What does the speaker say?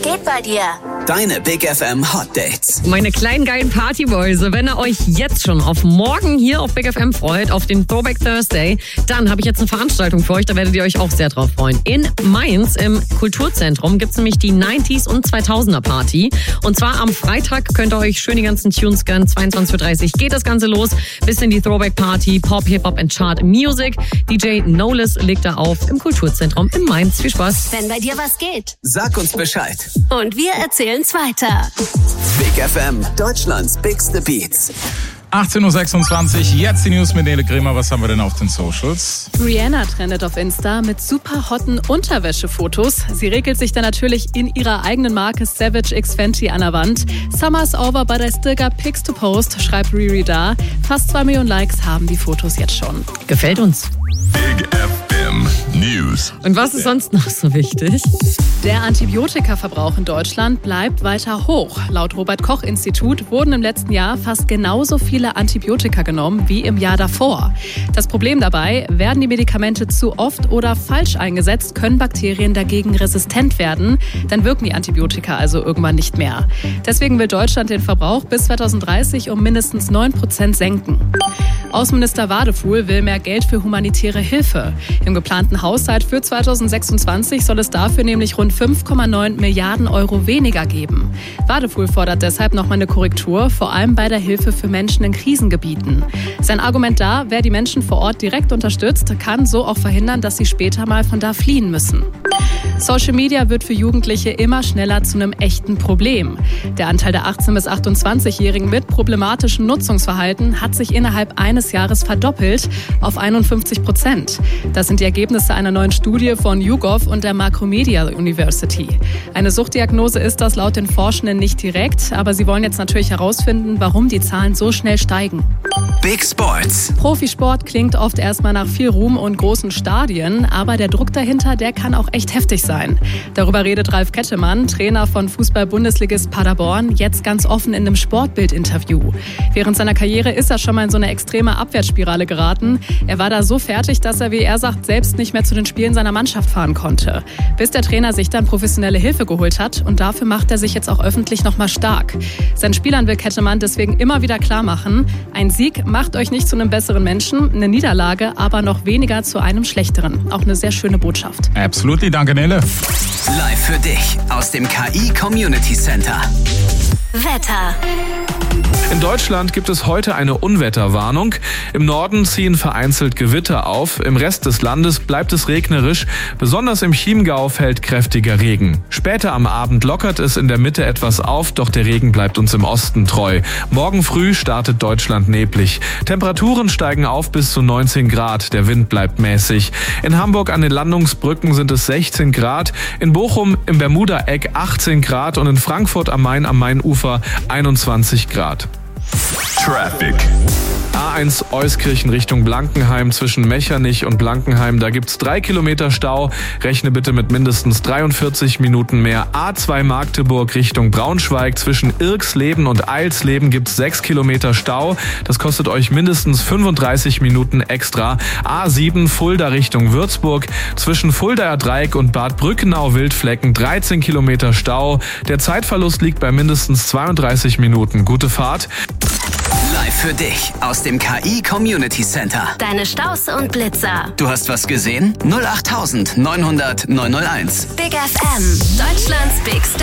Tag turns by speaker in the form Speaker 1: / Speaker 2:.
Speaker 1: geht bei dir?
Speaker 2: Deine Big FM Hot Dates.
Speaker 3: Meine kleinen geilen Partyboys, wenn ihr euch jetzt schon auf morgen hier auf Big FM freut, auf den Throwback Thursday, dann habe ich jetzt eine Veranstaltung für euch, da werdet ihr euch auch sehr drauf freuen. In Mainz im Kulturzentrum gibt es nämlich die 90s und 2000er Party. Und zwar am Freitag könnt ihr euch schön die ganzen Tunes gönnen. 22.30 Uhr geht das Ganze los. Bis in die Throwback Party, Pop, Hip-Hop and Chart Music. DJ Knowles legt da auf im Kulturzentrum in Mainz. Viel Spaß.
Speaker 1: Wenn bei dir was geht.
Speaker 2: Sag uns Bescheid.
Speaker 1: Und wir erzählen's weiter.
Speaker 2: Big FM, Deutschlands bigste Beats.
Speaker 4: 18.26 Uhr, jetzt die News mit Nele Kremer. Was haben wir denn auf den Socials?
Speaker 5: Rihanna trendet auf Insta mit super hotten Unterwäschefotos. Sie regelt sich dann natürlich in ihrer eigenen Marke Savage X Fenty an der Wand. Summer's over, but I still got pics to post, schreibt Riri da. Fast 2 Millionen Likes haben die Fotos jetzt schon.
Speaker 3: Gefällt uns.
Speaker 6: Big FM News.
Speaker 3: Und was ist sonst noch so wichtig?
Speaker 5: Der Antibiotikaverbrauch in Deutschland bleibt weiter hoch. Laut Robert-Koch-Institut wurden im letzten Jahr fast genauso viele Antibiotika genommen wie im Jahr davor. Das Problem dabei, werden die Medikamente zu oft oder falsch eingesetzt, können Bakterien dagegen resistent werden. Dann wirken die Antibiotika also irgendwann nicht mehr. Deswegen will Deutschland den Verbrauch bis 2030 um mindestens 9% senken. Außenminister Wadefuhl will mehr Geld für humanitäre Hilfe. Im geplanten Haushalt für 2026 soll es dafür nämlich rund 5,9 Milliarden Euro weniger geben. Wadefuhl fordert deshalb nochmal eine Korrektur, vor allem bei der Hilfe für Menschen in Krisengebieten. Sein Argument da, wer die Menschen vor Ort direkt unterstützt, kann so auch verhindern, dass sie später mal von da fliehen müssen. Social Media wird für Jugendliche immer schneller zu einem echten Problem. Der Anteil der 18- bis 28-Jährigen mit problematischem Nutzungsverhalten hat sich innerhalb eines Jahres verdoppelt auf 51%. Das sind die Ergebnisse einer neuen Studie von YouGov und der Macromedia University. Eine Suchtdiagnose ist das laut den Forschenden nicht direkt, aber sie wollen jetzt natürlich herausfinden, warum die Zahlen so schnell steigen.
Speaker 2: Big Sports.
Speaker 5: Profisport klingt oft erstmal nach viel Ruhm und großen Stadien, aber der Druck dahinter, der kann auch echt heftig sein. Darüber redet Ralf Kettemann, Trainer von Fußball-Bundesligist Paderborn, jetzt ganz offen in einem Sportbild-Interview. Während seiner Karriere ist er schon mal in so eine extreme Abwärtsspirale geraten. Er war da so fertig, dass er, wie er sagt, selbst nicht mehr zu den Spielen seiner Mannschaft fahren konnte. Bis der Trainer sich dann professionelle Hilfe geholt hat und dafür macht er sich jetzt auch öffentlich nochmal stark. Seinen Spielern will Kettemann deswegen immer wieder klar machen, ein Sieg macht euch nicht zu einem besseren Menschen, eine Niederlage aber noch weniger zu einem schlechteren. Auch eine sehr schöne Botschaft.
Speaker 4: Absolutely, danke Nele.
Speaker 2: Live für dich aus dem KI Community Center.
Speaker 1: Wetter.
Speaker 7: In Deutschland gibt es heute eine Unwetterwarnung. Im Norden ziehen vereinzelt Gewitter auf. Im Rest des Landes bleibt es regnerisch. Besonders im Chiemgau fällt kräftiger Regen. Später am Abend lockert es in der Mitte etwas auf, doch der Regen bleibt uns im Osten treu. Morgen früh startet Deutschland neblig. Temperaturen steigen auf bis zu 19 Grad. Der Wind bleibt mäßig. In Hamburg an den Landungsbrücken sind es 16 Grad. In Bochum im Bermuda-Eck 18 Grad und in Frankfurt am Main am Mainufer 21 Grad.
Speaker 6: Traffic.
Speaker 7: A1 Euskirchen Richtung Blankenheim zwischen Mechernich und Blankenheim. Da gibt's 3 Kilometer Stau. Rechne bitte mit mindestens 43 Minuten mehr. A2 Magdeburg Richtung Braunschweig zwischen Irksleben und Eilsleben gibt's 6 Kilometer Stau. Das kostet euch mindestens 35 Minuten extra. A7 Fulda Richtung Würzburg zwischen Fuldaer Dreieck und Bad Brückenau-Wildflecken 13 Kilometer Stau. Der Zeitverlust liegt bei mindestens 32 Minuten. Gute Fahrt.
Speaker 2: Live für dich aus dem KI Community Center.
Speaker 1: Deine Staus und Blitzer.
Speaker 2: Du hast was gesehen? 08900 901.
Speaker 1: Big FM. Deutschlands bigste